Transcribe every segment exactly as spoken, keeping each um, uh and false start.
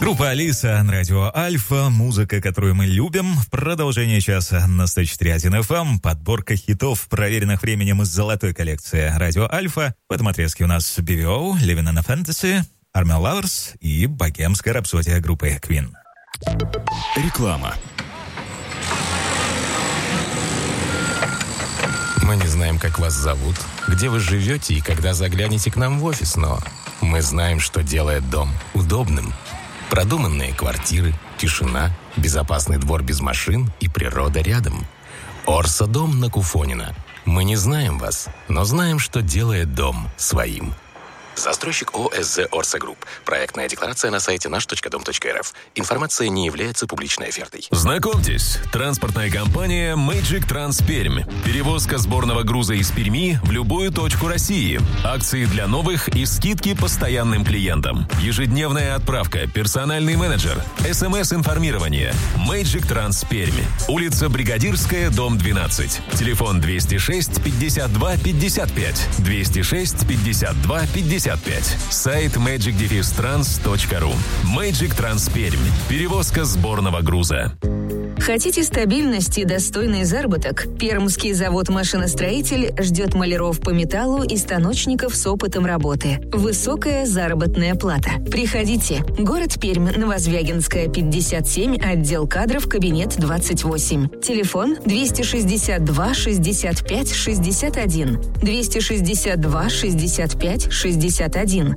Группа «Алиса» на радио «Альфа». Музыка, которую мы любим. В продолжение часа на сто четыре и один эф эм. Подборка хитов, проверенных временем из золотой коллекции радио «Альфа». В этом отрезке у нас би ви о, «Living in a Fantasy», «Army of Lovers» и «Богемская рапсодия» группы Queen. Реклама. Мы не знаем, как вас зовут, где вы живете и когда заглянете к нам в офис, но мы знаем, что делает дом удобным. Продуманные квартиры, тишина, безопасный двор без машин и природа рядом. Орса дом на Куфонина. Мы не знаем вас, но знаем, что делает дом своим. Застройщик ОСЗ «Орса Групп». Проектная декларация на сайте наш точка дом точка эр эф. Информация не является публичной офертой. Знакомьтесь, транспортная компания Magic Trans Пермь. Перевозка сборного груза из Перми в любую точку России. Акции для новых и скидки постоянным клиентам. Ежедневная отправка, персональный менеджер, СМС-информирование. Magic Trans Пермь. Улица Бригадирская, дом двенадцать. Телефон двести шесть пятьдесят два пятьдесят пять. двести шесть пятьдесят два пятьдесят пять. Сайт мэджик транс точка ру. Magic Trans Пермь. Перевозка сборного груза. Хотите стабильности и достойный заработок? Пермский завод-машиностроитель ждет маляров по металлу и станочников с опытом работы. Высокая заработная плата. Приходите. Город Пермь, Новозвягинская, пятьдесят семь, отдел кадров, кабинет двадцать восемь. Телефон двести шестьдесят два шестьдесят пять шестьдесят один. двести шестьдесят два шестьдесят пять шестьдесят один.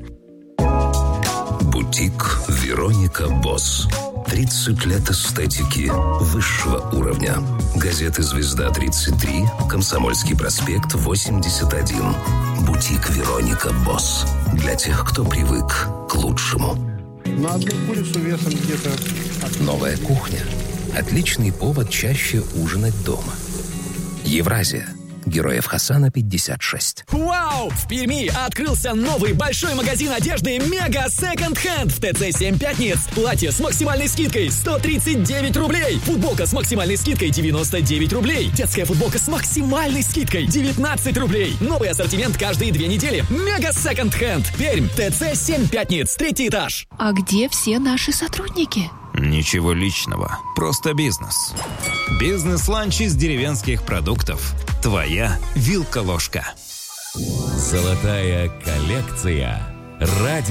Бутик «Вероника Босс». тридцать лет эстетики высшего уровня. Газеты «Звезда тридцать три», «Комсомольский проспект восемьдесят один». Бутик «Вероника Босс». Для тех, кто привык к лучшему. На одну курицу весом где-то... Новая кухня. Отличный повод чаще ужинать дома. Евразия. Героев Хасана, пятьдесят шесть. Вау! В Перми открылся новый большой магазин одежды «Мега Секонд Хенд» в ТЦ семь Пятниц. Платье с максимальной скидкой сто тридцать девять рублей. Футболка с максимальной скидкой девяносто девять рублей. Детская футболка с максимальной скидкой девятнадцать рублей. Новый ассортимент каждые две недели. «Мега Секонд Хенд». Пермь, ТЦ семь Пятниц, третий этаж. А где все наши сотрудники? Ничего личного, просто бизнес. Бизнес-ланч из деревенских продуктов. Твоя вилка-ложка. Золотая коллекция. Ради